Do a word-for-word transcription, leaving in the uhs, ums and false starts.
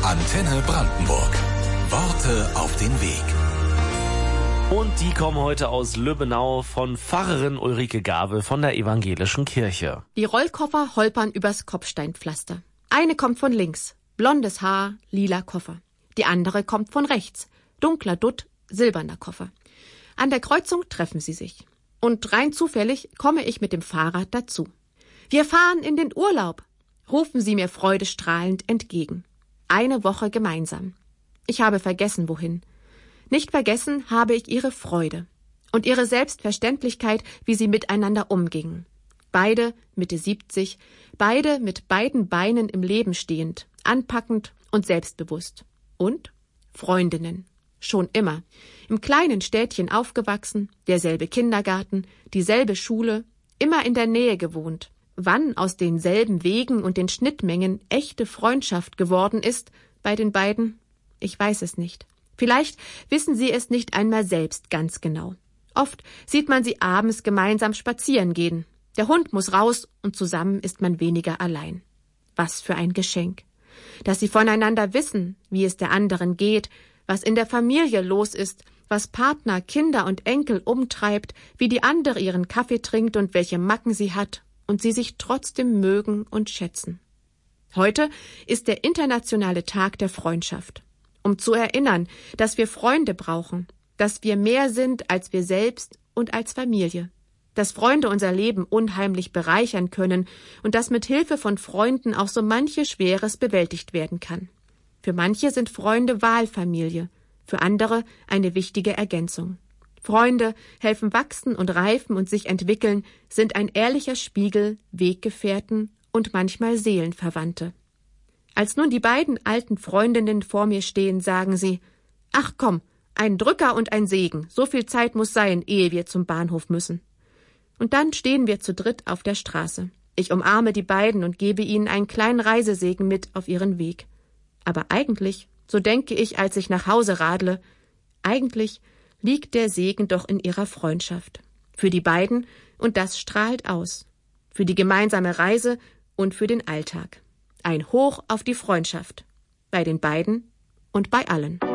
Antenne Brandenburg. Worte auf den Weg. Und die kommen heute aus Lübbenau von Pfarrerin Ulrike Gabel von der Evangelischen Kirche. Die Rollkoffer holpern übers Kopfsteinpflaster. Eine kommt von links, blondes Haar, lila Koffer. Die andere kommt von rechts, dunkler Dutt, silberner Koffer. An der Kreuzung treffen sie sich. Und rein zufällig komme ich mit dem Fahrrad dazu. Wir fahren in den Urlaub, rufen sie mir freudestrahlend entgegen. Eine Woche gemeinsam. Ich habe vergessen, wohin. Nicht vergessen habe ich ihre Freude und ihre Selbstverständlichkeit, wie sie miteinander umgingen. Beide Mitte siebzig, beide mit beiden Beinen im Leben stehend, anpackend und selbstbewusst. Und Freundinnen. Schon immer. Im kleinen Städtchen aufgewachsen, derselbe Kindergarten, dieselbe Schule, immer in der Nähe gewohnt. Wann aus denselben Wegen und den Schnittmengen echte Freundschaft geworden ist bei den beiden, ich weiß es nicht. Vielleicht wissen sie es nicht einmal selbst ganz genau. Oft sieht man sie abends gemeinsam spazieren gehen. Der Hund muss raus und zusammen ist man weniger allein. Was für ein Geschenk. Dass sie voneinander wissen, wie es der anderen geht, was in der Familie los ist, was Partner, Kinder und Enkel umtreibt, wie die andere ihren Kaffee trinkt und welche Macken sie hat und sie sich trotzdem mögen und schätzen. Heute ist der internationale Tag der Freundschaft. Um zu erinnern, dass wir Freunde brauchen, dass wir mehr sind als wir selbst und als Familie, dass Freunde unser Leben unheimlich bereichern können und dass mit Hilfe von Freunden auch so manches Schweres bewältigt werden kann. Für manche sind Freunde Wahlfamilie, für andere eine wichtige Ergänzung. Freunde helfen wachsen und reifen und sich entwickeln, sind ein ehrlicher Spiegel, Weggefährten und manchmal Seelenverwandte. Als nun die beiden alten Freundinnen vor mir stehen, sagen sie, »Ach komm, ein Drücker und ein Segen, so viel Zeit muss sein, ehe wir zum Bahnhof müssen.« Und dann stehen wir zu dritt auf der Straße. Ich umarme die beiden und gebe ihnen einen kleinen Reisesegen mit auf ihren Weg. Aber eigentlich, so denke ich, als ich nach Hause radle, eigentlich liegt der Segen doch in ihrer Freundschaft. Für die beiden, und das strahlt aus. Für die gemeinsame Reise und für den Alltag. Ein Hoch auf die Freundschaft. Bei den beiden und bei allen.